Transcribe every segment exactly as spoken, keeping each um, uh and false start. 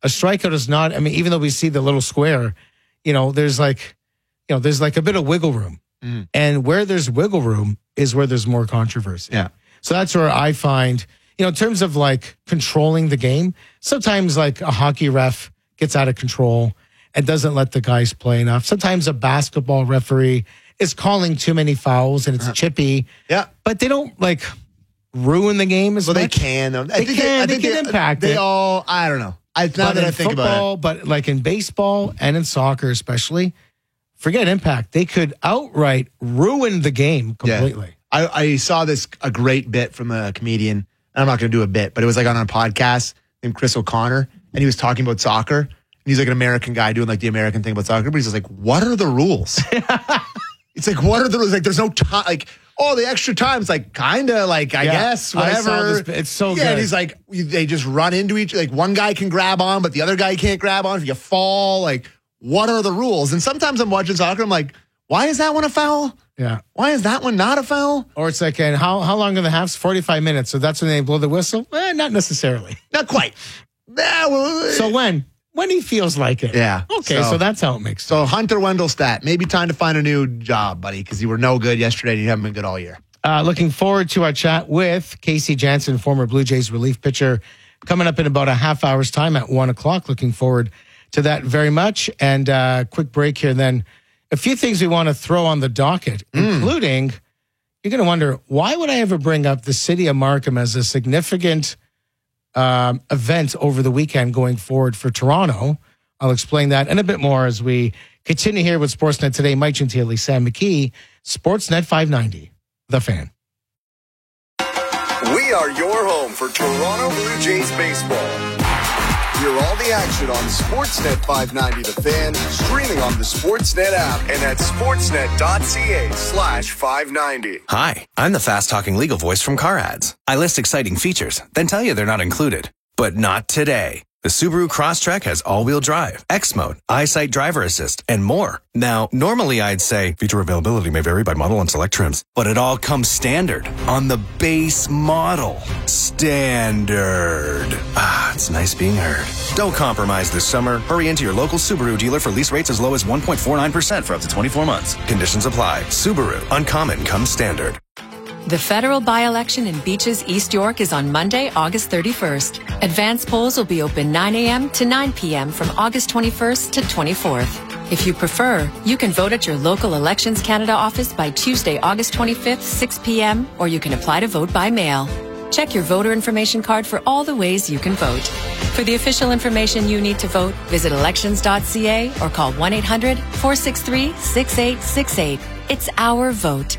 A strikeout is not, I mean, even though we see the little square, you know, there's like, you know, there's like a bit of wiggle room. Mm. And where there's wiggle room is where there's more controversy. Yeah. So that's where I find, you know, in terms of like controlling the game, sometimes like a hockey ref gets out of control and doesn't let the guys play enough. Sometimes a basketball referee is calling too many fouls and it's uh-huh. chippy. Yeah. But they don't like ruin the game as well, much. They can. Though. They think can. They, I they think can they, impact they it. They all, I don't know. I, now but that in I think football, about it. But like in baseball and in soccer especially, forget impact. They could outright ruin the game completely. Yeah. I, I saw this, a great bit from a comedian. And I'm not going to do a bit, but it was like on a podcast named Chris O'Connor. And he was talking about soccer. And he's like an American guy doing like the American thing about soccer. But he's just like, what are the rules? It's like, what are the rules? Like, there's no time. Like, oh, the extra time. It's like, kind of like, I yeah, guess, whatever. I saw this, it's so yeah, good. And he's like, they just run into each, like one guy can grab on, but the other guy can't grab on if you fall. Like, what are the rules? And sometimes I'm watching soccer. I'm like, why is that one a foul? Yeah. Why is that one not a foul? Or it's like, and how, how long are the halves? forty-five minutes. So that's when they blow the whistle? Eh, not necessarily. Not quite. Nah, well, so when? When he feels like it. Yeah. Okay, so, so that's how it makes sense. So Hunter Wendelstedt, maybe time to find a new job, buddy, because you were no good yesterday and you haven't been good all year. Uh, looking forward to our chat with Casey Janssen, former Blue Jays relief pitcher, coming up in about a half hour's time at one o'clock. Looking forward to that very much. And uh, quick break here. Then a few things we want to throw on the docket, mm. including, you're going to wonder, why would I ever bring up the city of Markham as a significant um, event over the weekend going forward for Toronto? I'll explain that and a bit more as we continue here with Sportsnet Today. Mike Gentili, Sam McKee, Sportsnet five ninety, The Fan. We are your home for Toronto Blue Jays baseball. Hear all the action on Sportsnet five ninety The Fan, streaming on the Sportsnet app and at sportsnet.ca slash 590. Hi, I'm the fast-talking legal voice from Car Ads. I list exciting features, then tell you they're not included. But not today. The Subaru Crosstrek has all-wheel drive, X-Mode, EyeSight Driver Assist, and more. Now, normally I'd say feature availability may vary by model and select trims, but it all comes standard on the base model. Standard. Ah, it's nice being heard. Don't compromise this summer. Hurry into your local Subaru dealer for lease rates as low as one point four nine percent for up to twenty-four months. Conditions apply. Subaru. Uncommon comes standard. The federal by-election in Beaches, East York is on Monday, August thirty-first. Advance polls will be open nine a.m. to nine p.m. from August twenty-first to twenty-fourth. If you prefer, you can vote at your local Elections Canada office by Tuesday, August twenty-fifth, six p.m., or you can apply to vote by mail. Check your voter information card for all the ways you can vote. For the official information you need to vote, visit elections dot c a or call one eight hundred, four six three, six eight six eight. It's our vote.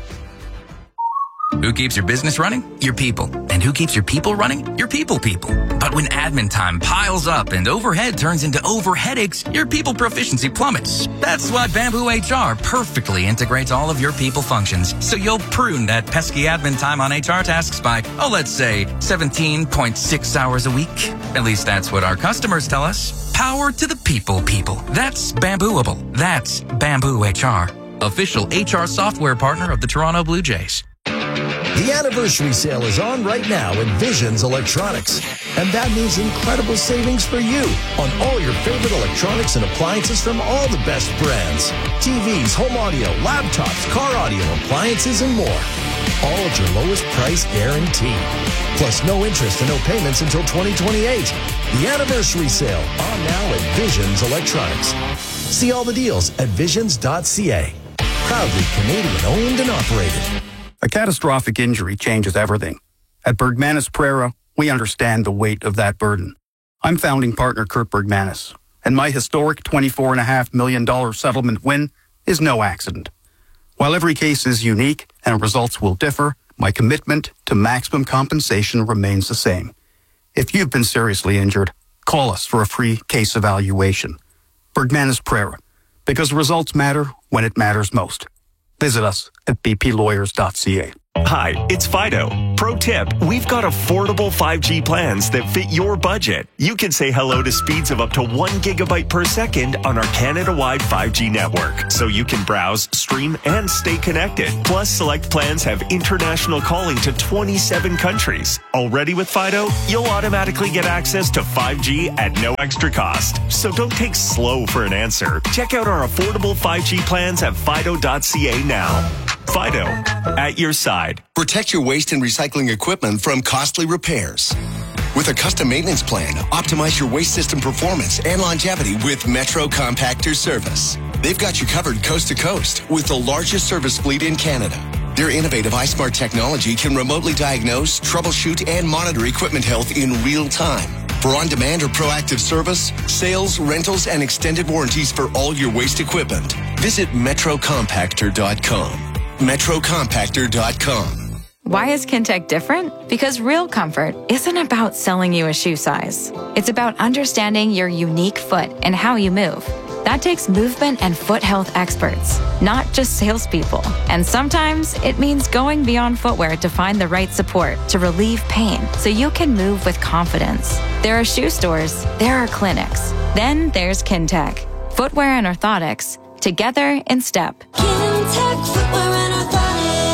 Who keeps your business running? Your people. And who keeps your people running? Your people people. But when admin time piles up and overhead turns into over headaches, your people proficiency plummets. That's why Bamboo H R perfectly integrates all of your people functions, so you'll prune that pesky admin time on H R tasks by, oh, let's say seventeen point six hours a week. At least that's what our customers tell us. Power to the people people. That's Bambooable. That's Bamboo H R. Official H R software partner of the Toronto Blue Jays. The anniversary sale is on right now at Visions Electronics. And that means incredible savings for you on all your favorite electronics and appliances from all the best brands. T Vs, home audio, laptops, car audio, appliances, and more. All at your lowest price guarantee. Plus no interest and no payments until twenty twenty-eight. The anniversary sale on now at Visions Electronics. See all the deals at visions dot c a. Proudly Canadian owned and operated. A catastrophic injury changes everything. At Bergmanis Prera, we understand the weight of that burden. I'm founding partner Kurt Bergmanis, and my historic twenty-four point five million dollars settlement win is no accident. While every case is unique and results will differ, my commitment to maximum compensation remains the same. If you've been seriously injured, call us for a free case evaluation. Bergmanis Prera, because results matter when it matters most. Visit us at b p lawyers dot c a. Hi, it's Fido. Pro tip, we've got affordable five G plans that fit your budget. You can say hello to speeds of up to one gigabyte per second on our Canada-wide five G network, so you can browse, stream, and stay connected. Plus, select plans have international calling to twenty-seven countries. Already with Fido, you'll automatically get access to five G at no extra cost. So don't take slow for an answer. Check out our affordable five G plans at fido dot c a now. Fido, at your side. Protect your waste and recycling equipment from costly repairs. With a custom maintenance plan, optimize your waste system performance and longevity with Metro Compactor Service. They've got you covered coast to coast with the largest service fleet in Canada. Their innovative iSmart technology can remotely diagnose, troubleshoot, and monitor equipment health in real time. For on-demand or proactive service, sales, rentals, and extended warranties for all your waste equipment, visit metro compactor dot com. metro compactor dot com. Why is Kintec different? Because real comfort isn't about selling you a shoe size. It's about understanding your unique foot and how you move. That takes movement and foot health experts, not just salespeople. And sometimes it means going beyond footwear to find the right support to relieve pain so you can move with confidence. There are shoe stores, there are clinics. Then there's Kintec. Footwear and orthotics, together in step. Kintec Footwear and Orthotics.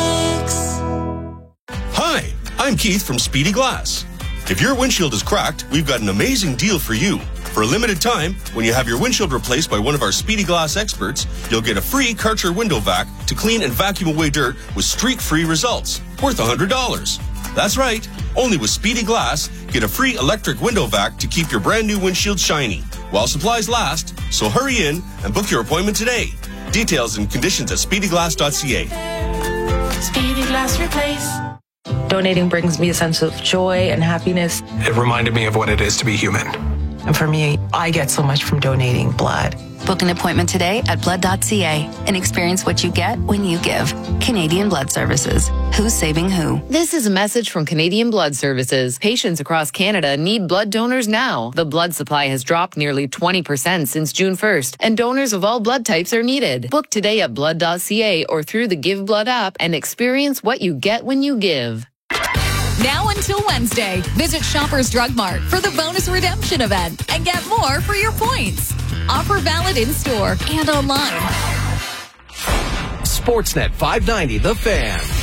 Hi, I'm Keith from Speedy Glass. If your windshield is cracked, we've got an amazing deal for you. For a limited time, when you have your windshield replaced by one of our Speedy Glass experts, you'll get a free Karcher window vac to clean and vacuum away dirt with streak-free results, worth one hundred dollars. That's right, only with Speedy Glass, get a free electric window vac to keep your brand new windshield shiny while supplies last. So hurry in and book your appointment today. Details and conditions at speedy glass dot c a. Speedy Glass Replace. Donating brings me a sense of joy and happiness. It reminded me of what it is to be human. And for me, I get so much from donating blood. Book an appointment today at blood dot c a and experience what you get when you give. Canadian Blood Services. Who's saving who? This is a message from Canadian Blood Services. Patients across Canada need blood donors now. The blood supply has dropped nearly twenty percent since June first, and donors of all blood types are needed. Book today at blood dot c a or through the Give Blood app and experience what you get when you give. Now until Wednesday, visit Shoppers Drug Mart for the bonus redemption event and get more for your points. Offer valid in-store and online. Sportsnet five ninety, The Fan.